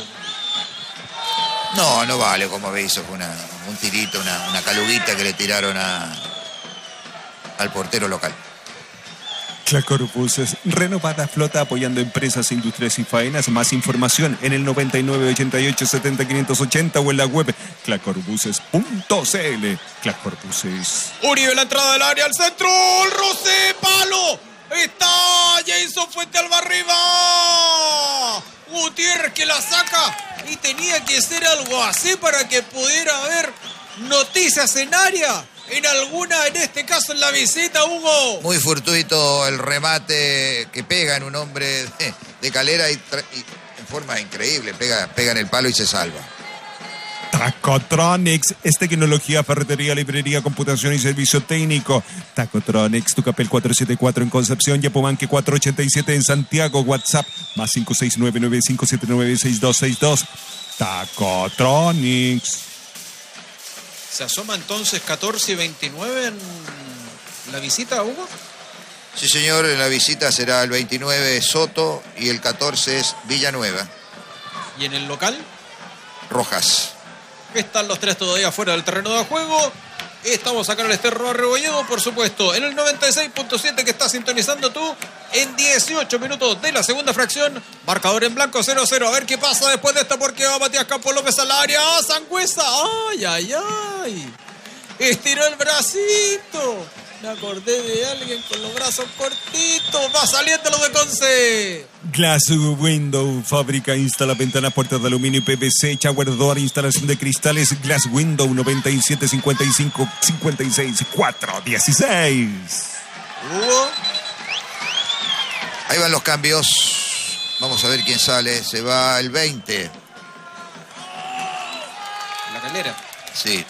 No vale como aviso. Fue un tirito, una caluguita que le tiraron al portero local. Clacorbuses, renovada flota apoyando empresas, industrias y faenas. Más información en el 99 88 70 580 o en la web clacorbuses.cl. Clacorbuses. Uribe, la entrada del área, al centro, el roce, palo. Está Jason Fuentealba arriba. Gutiérrez que la saca y tenía que ser algo así para que pudiera haber noticias en área. En alguna, en este caso en la visita, Hugo. Muy fortuito el remate que pega en un hombre de Calera y en forma increíble. Pega en el palo y se salva. Tacotronics es tecnología, ferretería, librería, computación y servicio técnico. Tacotronics, Tucapel 474 en Concepción, Yapomanque 487 en Santiago. WhatsApp más 569-9579-6262. Tacotronics. Se asoma entonces 14 y 29 en la visita, Hugo. Sí, señor, en la visita será el 29 Soto y el 14 es Villanueva. ¿Y en el local? Rojas. Están los tres todavía fuera del terreno de juego. Estamos acá en el Esterro Rebolledo, por supuesto, en el 96.7 que estás sintonizando tú. En 18 minutos de la segunda fracción. Marcador en blanco 0-0. A ver qué pasa después de esto, porque va Matías Campos López al área. ¡Ah, Sangüesa! ¡Ay! Estiró el bracito. Me acordé de alguien con los brazos cortitos. Va saliendo lo de Conce. Glass Window, fábrica, instala ventanas, puertas de aluminio y PVC, shower door, instalación de cristales. Glass Window 97 55 56 416. Hugo. Ahí van los cambios. Vamos a ver quién sale. Se va el 20. La Calera. Sí.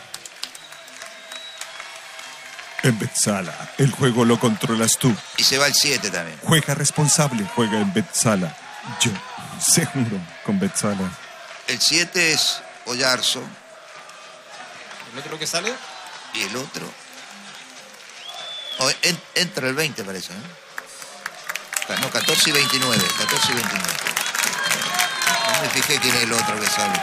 En Betzala, el juego lo controlas tú. Y se va el 7 también. Juega responsable, juega en Betzala. Yo seguro con Betzala. El 7 es Ollarzo. ¿El otro que sale? Y el otro... entra el 20 parece, ¿no? No, 14 y 29. 14 y 29. No me fijé quién es el otro que sale.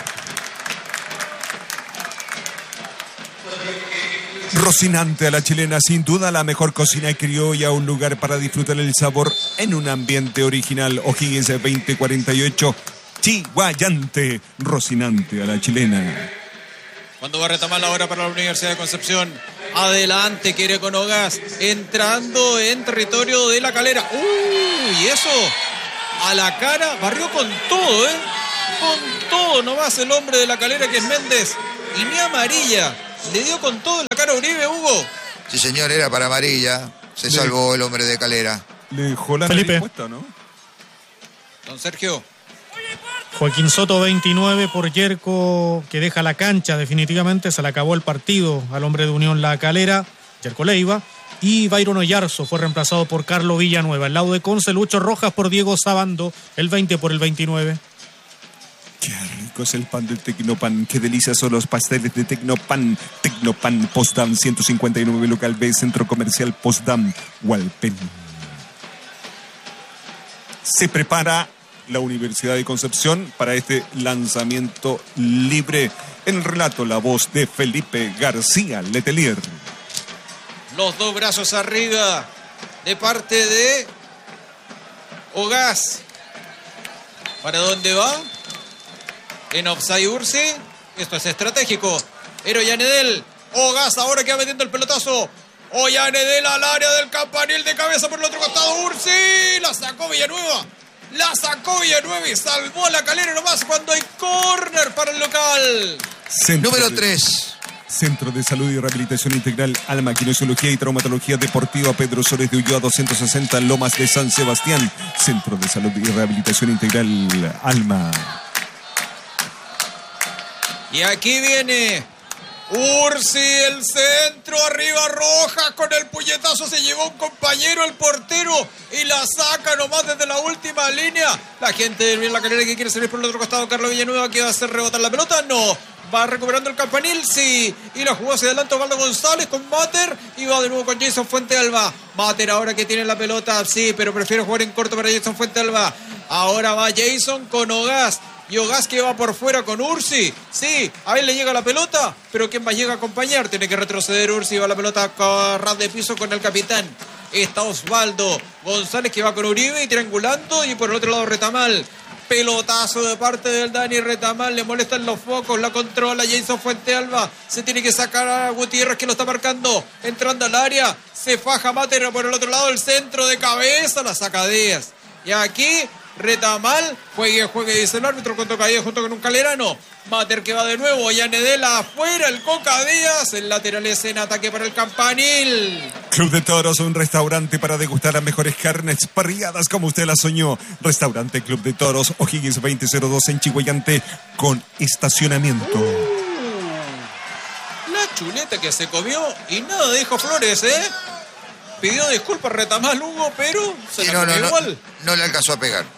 Rocinante a la chilena, sin duda la mejor cocina criolla, un lugar para disfrutar el sabor en un ambiente original. O'Higgins 2048, Chihuayante, Rocinante a la chilena. Cuando va a retomar la hora para la Universidad de Concepción. Adelante, quiere con Ogás. Entrando en territorio de La Calera. Y eso a la cara. Barrió con todo, Con todo nomás el hombre de La Calera, que es Méndez. Y ni amarilla. Le dio con todo en la cara a Uribe, Hugo. Sí, señor, era para amarilla. Se salvó el hombre de Calera. Le dejó la Felipe. puesta, ¿no? Don Sergio. Joaquín Soto, 29 por Yerko, que deja la cancha definitivamente. Se le acabó el partido al hombre de Unión La Calera, Yerko Leiva. Y Byron Oyarzo fue reemplazado por Carlos Villanueva. El lado de Conce, Lucho Rojas por Diego Sabando, el 20 por el 29. Qué rico es el pan del Tecnopan. Qué delicia son los pasteles de Tecnopan. Tecnopan, Postdam 159, local B, Centro Comercial Postdam, Hualpén. Se prepara la Universidad de Concepción para este lanzamiento libre. En el relato, la voz de Felipe García Letelier. Los dos brazos arriba de parte de Ogás. ¿Para dónde va? En offside Ursi. Esto es estratégico. Ero Yanedel. Ogás ahora que va metiendo el pelotazo. Yanedel al área del Campanil de cabeza por el otro costado. Ursi. La sacó Villanueva. La sacó Villanueva y salvó a La Calera nomás cuando hay córner para el local. Número 3. Centro de Salud y Rehabilitación Integral Alma, Kinesiología y Traumatología Deportiva Pedro Sores de Ulloa 260, Lomas de San Sebastián. Centro de Salud y Rehabilitación Integral Alma. Y aquí viene Ursi, el centro, arriba Rojas con el puñetazo, se llevó un compañero, el portero, y la saca nomás desde la última línea. La gente de La Calera que quiere salir por el otro costado, Carlos Villanueva, que va a hacer rebotar la pelota, no. Va recuperando el Campanil, sí. Y la jugó hacia adelante Osvaldo González con Mater. Y va de nuevo con Jason Fuentealba. Mater ahora que tiene la pelota, sí, pero prefiere jugar en corto para Jason Fuentealba. Ahora va Jason con Ogás. Y Ogás que va por fuera con Ursi. Sí, a él le llega la pelota, pero ¿quién más llega a acompañar? Tiene que retroceder Ursi. Va la pelota a ras de piso con el capitán. Está Osvaldo González que va con Uribe y triangulando. Y por el otro lado Retamal. Pelotazo de parte del Dani Retamal. Le molestan los focos. La controla Jason Fuentealba. Se tiene que sacar a Gutiérrez que lo está marcando. Entrando al área. Se faja Mater por el otro lado. El centro de cabeza. La saca Díaz. Y aquí Retamal, juegue, dice el árbitro, con Tocadías junto con un Calerano. Mater que va de nuevo, Yanedela afuera, el Coca Díaz, el lateral es en ataque para el Campanil. Club de Toros, un restaurante para degustar las mejores carnes parrilladas como usted las soñó. Restaurante Club de Toros, O'Higgins 2002 en Chihuayante, con estacionamiento. La chuleta que se comió y nada dijo Flores, Pidió disculpas Retamal, Hugo, pero se la comió igual. No le alcanzó a pegar.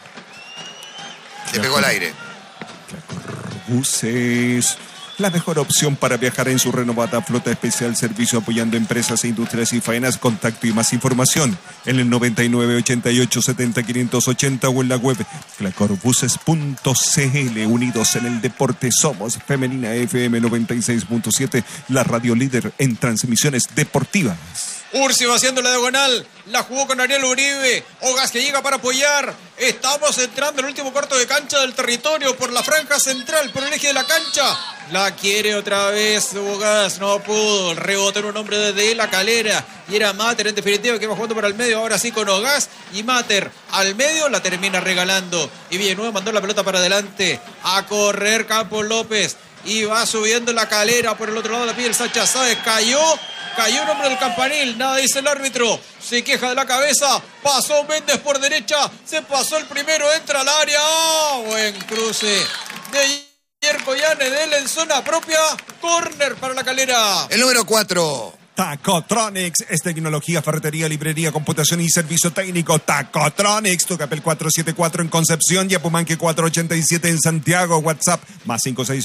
Le pegó al aire. Buses, la mejor opción para viajar en su renovada flota especial, servicio apoyando empresas e industrias y faenas. Contacto y más información en el 99 88 70 580 o en la web clacorbuses.cl. Unidos en el deporte somos Femenina FM 96.7, la radio líder en transmisiones deportivas. Ursi va haciendo la diagonal, la jugó con Ariel Uribe, Ogás que llega para apoyar. Estamos entrando en el último cuarto de cancha del territorio por la franja central, por el eje de la cancha. La quiere otra vez Ogás, no pudo, rebotó en un hombre desde La Calera y era Mater en definitiva que va jugando para el medio, ahora sí con Ogás y Mater al medio la termina regalando. Y Villanueva mandó la pelota para adelante, a correr Campos López y va subiendo La Calera por el otro lado, la pide el Sacha Sáez, cayó un hombre del Campanil, nada dice el árbitro, se queja de la cabeza, pasó Méndez por derecha, se pasó el primero, entra al área, buen cruce de Yerko Yanedel en zona propia, córner para La Calera. El número 4. Tacotronics es tecnología, ferretería, librería, computación y servicio técnico. Tacotronics, Tucapel 474 en Concepción y Apumanque 487 en Santiago. WhatsApp más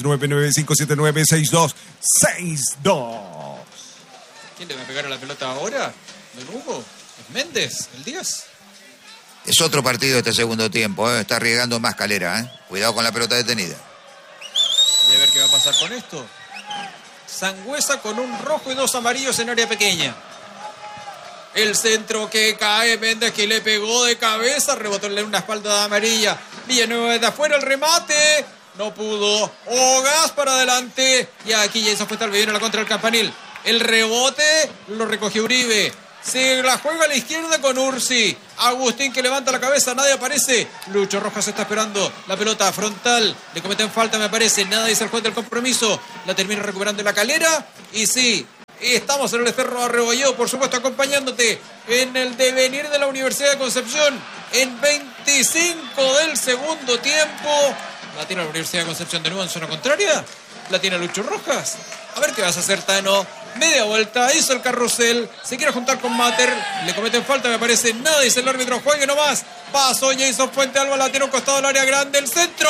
569-9579-6262. ¿Quién le va a pegar a la pelota ahora? ¿Don Hugo? ¿Es Méndez? ¿El 10? Es otro partido este segundo tiempo, Está arriesgando más Calera, Cuidado con la pelota detenida. Y a ver qué va a pasar con esto. Sangüesa con un rojo y 2 amarillos en área pequeña. El centro que cae, Méndez que le pegó de cabeza, rebotó en una espalda amarilla. Villanueva de afuera el remate. No pudo. Ogas para adelante. Y aquí Jason Fuensalve viene a la contra del Campanil. El rebote lo recogió Uribe. Se la juega a la izquierda con Ursi. Agustín que levanta la cabeza, nadie aparece. Lucho Rojas está esperando la pelota frontal. Le cometen falta, me parece. Nada dice el juez del compromiso. La termina recuperando La Calera. Y sí, estamos en el Cerro Arrebolledo, por supuesto, acompañándote en el devenir de la Universidad de Concepción. En 25 del segundo tiempo. La tiene la Universidad de Concepción de nuevo en zona contraria. La tiene Lucho Rojas. A ver qué vas a hacer, Tano. Media vuelta, hizo el carrusel. Se quiere juntar con Mater. Le cometen falta, me parece. Nada dice el árbitro. Juegue nomás. Pasó Jason Fuente Alba. La tiene a un costado del área grande. El centro.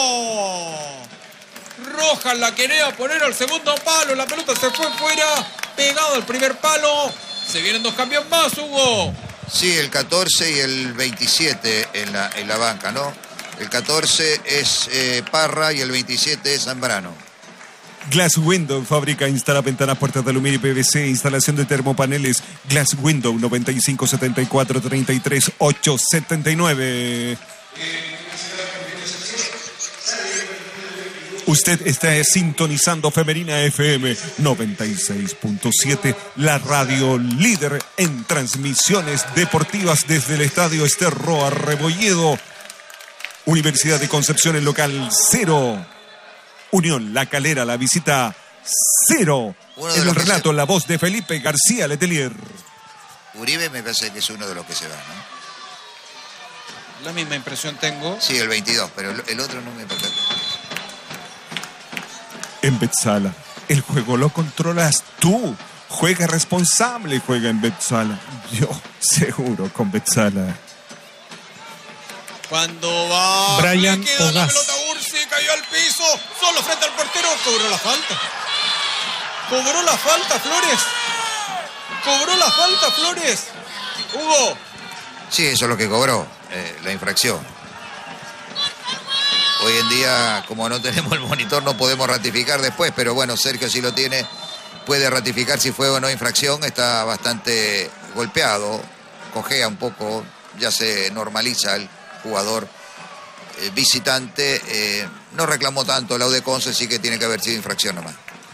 Rojas la quería poner al segundo palo. La pelota se fue fuera. Pegado al primer palo. Se vienen dos cambios más, Hugo. Sí, el 14 y el 27 en la banca, ¿no? El 14 es Parra y el 27 es Zambrano. Glass Window, fábrica, instala ventanas, puertas de aluminio y PVC, instalación de termopaneles. Glass Window, 95 74 33 879. Usted está sintonizando Femenina FM 96.7, la radio líder en transmisiones deportivas desde el Estadio Cerro Arrebolledo. Universidad de Concepción, el local 0. Unión La Calera, la visita 0. En el relato, la voz de Felipe García Letelier. Uribe me parece que es uno de los que se va, ¿no? La misma impresión tengo. Sí, el 22, pero el otro no me parece. En Betzala, el juego lo controlas tú. Juega responsable, juega en Betzala. Yo seguro con Betzala. Cuando va Brian le queda la Ogas. pelota a Ursi, cayó al piso, solo frente al portero, cobró la falta. Cobró la falta, Flores. Cobró la falta, Flores. Hugo. Sí, eso es lo que cobró, la infracción. Hoy en día, como no tenemos el monitor, no podemos ratificar después, pero bueno, Sergio sí lo tiene, puede ratificar si fue o no infracción. Está bastante golpeado, cojea un poco, ya se normaliza el jugador visitante. No reclamó tanto la UDECONCE, sí que tiene que haber sido infracción nomás.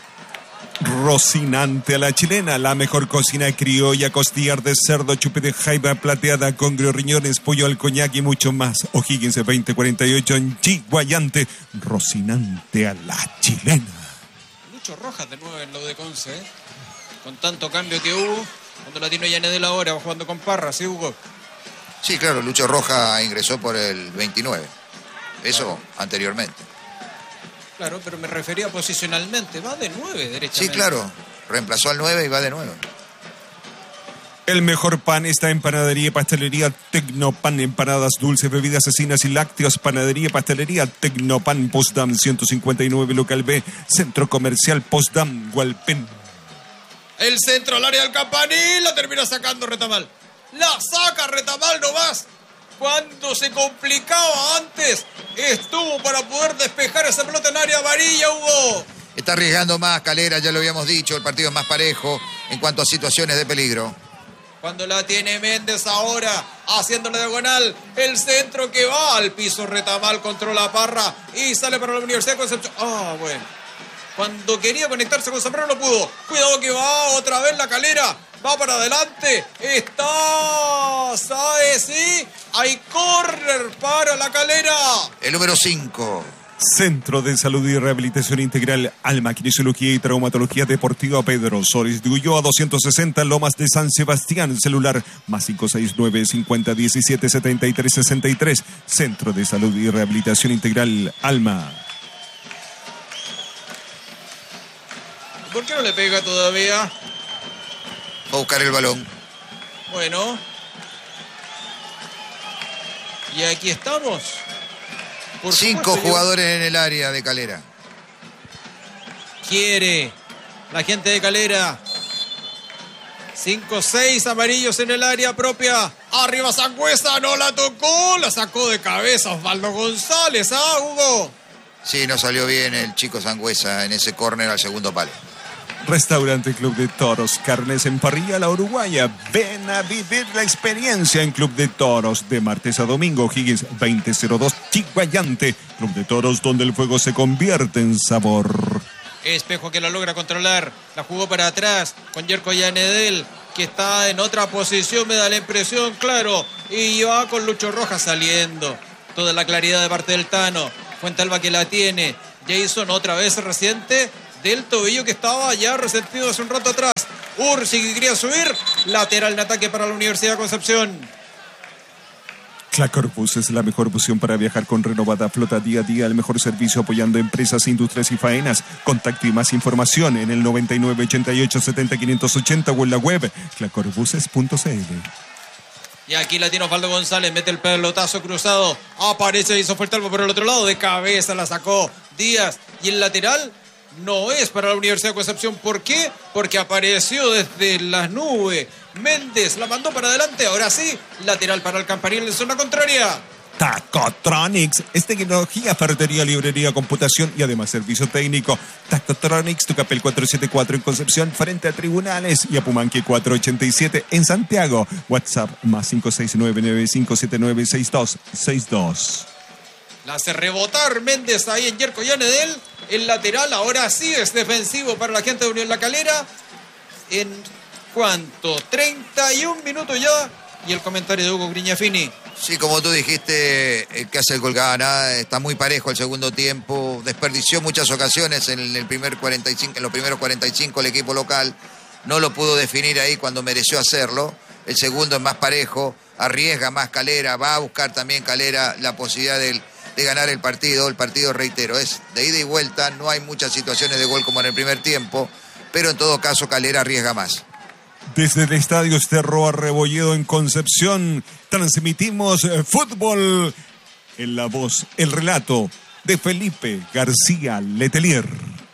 Rocinante a la chilena, la mejor cocina criolla, costillar de cerdo, chupe de jaiba plateada, congrio, riñones, pollo al coñac y mucho más. O'Higgins 2048 en Chiguayante. Rocinante a la chilena. Lucho Rojas de nuevo en la UDECONCE, ¿eh? Con tanto cambio que hubo, cuando la tiene Yanedel ahora, va jugando con Parra, ¿sí, Hugo? Sí, claro, Lucho Rojas ingresó por el 29. Eso claro. Anteriormente. Claro, pero me refería posicionalmente. Va de 9 derechamente. Sí, claro. Reemplazó al 9 y va de 9. El mejor pan está en Panadería y Pastelería Tecnopan. Empanadas, dulces, bebidas asesinas y lácteos. Panadería y Pastelería Tecnopan. Postdam 159, local B. Centro Comercial Postdam, Hualpén. El centro al área del Campanil. La termina sacando Retamal. La saca Retamal nomás. Cuando se complicaba antes, estuvo para poder despejar esa pelota en área amarilla, Hugo. Está arriesgando más Calera, ya lo habíamos dicho, el partido es más parejo en cuanto a situaciones de peligro. Cuando la tiene Méndez ahora, haciendo la diagonal, el centro que va al piso, Retamal controla Parra y sale para la Universidad de Concepción. Ah, bueno. Cuando quería conectarse con Zambrano no pudo. Cuidado que va otra vez la Calera. Va para adelante. Está Saez, sí. Hay córner para la Calera. El número 5. Centro de Salud y Rehabilitación Integral, Alma, Kinesiología y Traumatología Deportiva Pedro Solis de Ulloa 260, Lomas de San Sebastián. Celular más 569 50 17 73 63. Centro de Salud y Rehabilitación Integral, Alma. ¿Por qué no le pega todavía? Va a buscar el balón. Bueno. Y aquí estamos. Por 5 jugadores en el área de Calera. Quiere la gente de Calera. 5, 6 amarillos en el área propia. Arriba Sangüesa, no la tocó. La sacó de cabeza Osvaldo González. ¿Ah, Hugo? Sí, no salió bien el chico Sangüesa en ese córner al segundo palo. Restaurante Club de Toros, carnes en parrilla La Uruguaya. Ven a vivir la experiencia en Club de Toros de martes a domingo. Higgins 2002, Chiguayante. Club de Toros donde el fuego se convierte en sabor. Espejo que la logra controlar, la jugó para atrás con Yerko Yanedel, que está en otra posición, me da la impresión, claro, y va con Lucho Rojas saliendo. Toda la claridad de parte del Tano. Fuentealba que la tiene. Jason otra vez reciente del tobillo que estaba ya resentido hace un rato atrás. Ursi que quería subir. Lateral en ataque para la Universidad de Concepción. Clacorbus es la mejor opción para viajar con renovada flota día a día, el mejor servicio apoyando empresas, industrias y faenas. Contacto y más información en el 99 88 70 580 o en la web clacorbuses.cl. Y aquí la tiene Osvaldo González, mete el pelotazo cruzado, aparece, hizo Fuentealba por el otro lado, de cabeza la sacó Díaz, y el lateral no es para la Universidad de Concepción. ¿Por qué? Porque apareció desde las nubes. Méndez la mandó para adelante, ahora sí, lateral para el Campanil en zona contraria. Tacotronics es tecnología, ferretería, librería, computación y además servicio técnico. Tacotronics, Tucapel 474 en Concepción, frente a Tribunales, y Apumanque 487 en Santiago. WhatsApp más 56995796262. La hace rebotar Méndez ahí en Yerko Yanedel. El lateral ahora sí es defensivo para la gente de Unión La Calera. ¿En cuánto? 31 minutos ya. Y el comentario de Hugo Grignafini. Sí, como tú dijiste, el que hace el gol gana. Está muy parejo el segundo tiempo. Desperdició muchas ocasiones en los primeros 45 el equipo local. No lo pudo definir ahí cuando mereció hacerlo. El segundo es más parejo. Arriesga más Calera. Va a buscar también Calera la posibilidad de ganar el partido. El partido, reitero, es de ida y vuelta. No hay muchas situaciones de gol como en el primer tiempo. Pero en todo caso Calera arriesga más. Desde el Estadio Cerro Arrebolledo en Concepción, transmitimos fútbol en la voz, el relato de Felipe García Letelier.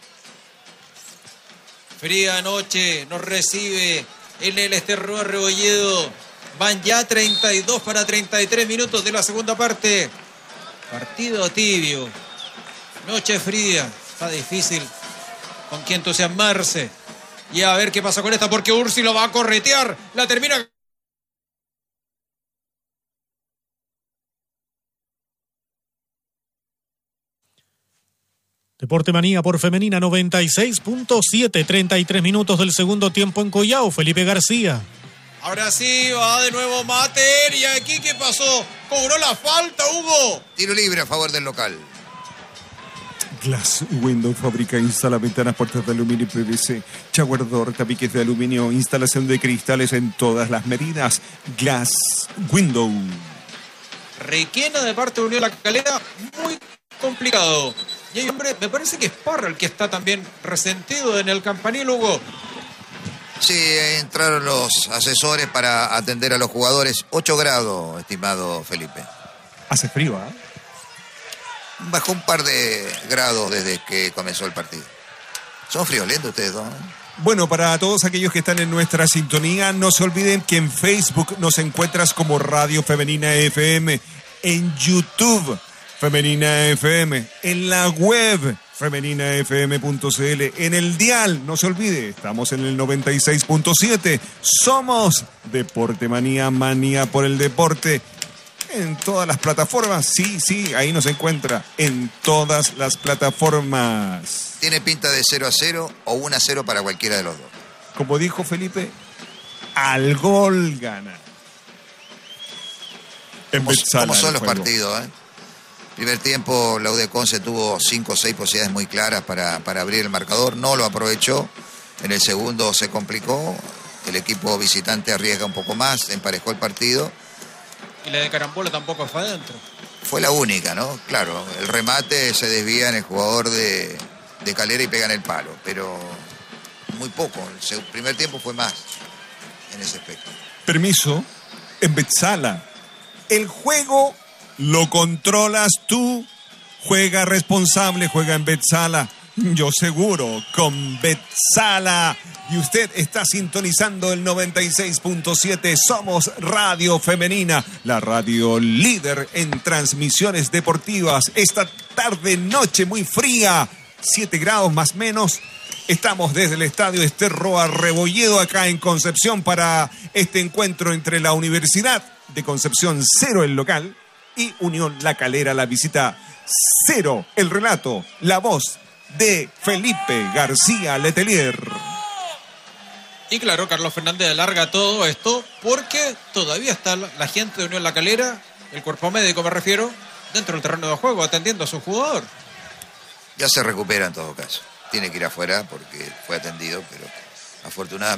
Fría noche nos recibe en el Cerro Arrebolledo. Van ya 32 para 33 minutos de la segunda parte. Partido tibio. Noche fría. Está difícil con qué entusiasmarse. Y a ver qué pasa con esta, porque Ursi lo va a corretear. La termina. Deporte Manía por Femenina 96.7, 33 minutos del segundo tiempo en Collao. Felipe García. Ahora sí, va de nuevo Mater. ¿Y aquí qué pasó? ¿Cobró la falta, Hugo? Tiro libre a favor del local. Glass Window fabrica e instala ventanas, puertas de aluminio y PVC, shower door, tabiques de aluminio, instalación de cristales en todas las medidas. Glass Window. Requena de parte de Unión La Calera, muy complicado. Y hay hombre, me parece que es Parra el que está también resentido en el Campanil, Hugo. Sí, entraron los asesores para atender a los jugadores. 8 grados, estimado Felipe. Hace frío, ¿eh? Bajó un par de grados desde que comenzó el partido. Son friolentos ustedes dos, ¿no? Bueno, para todos aquellos que están en nuestra sintonía, no se olviden que en Facebook nos encuentras como Radio Femenina FM, en YouTube Femenina FM, en la web femeninafm.cl, en el dial, no se olvide, estamos en el 96.7, somos Deporte Manía, manía por el deporte. En todas las plataformas, sí, ahí nos encuentra, en todas las plataformas. Tiene pinta de 0-0 o 1-0 para cualquiera de los dos. Como dijo Felipe, al gol gana. ¿Cómo son los partidos? Primer tiempo, la U de Conce tuvo 5 o 6 posibilidades muy claras para abrir el marcador, no lo aprovechó. En el segundo se complicó, el equipo visitante arriesga un poco más, emparejó el partido. Y la de Carambola tampoco fue adentro. Fue la única, ¿no? Claro, el remate se desvía en el jugador de Calera y pega en el palo, pero muy poco. El primer tiempo fue más en ese aspecto. Permiso, en Betzala, el juego lo controlas tú, juega responsable, juega en Betzala. Yo seguro, con Betzala. Y usted está sintonizando el 96.7. Somos Radio Femenina, la radio líder en transmisiones deportivas. Esta tarde, noche muy fría, 7 grados más menos. Estamos desde el estadio Ester Roa Rebolledo acá en Concepción para este encuentro entre la Universidad de Concepción 0 el local y Unión La Calera la visita 0. El relato, la voz de Felipe García Letelier. Y claro, Carlos Fernández alarga todo esto porque todavía está la gente de Unión La Calera, el cuerpo médico me refiero, dentro del terreno de juego atendiendo a su jugador. Ya se recupera en todo caso. Tiene que ir afuera porque fue atendido, pero afortunadamente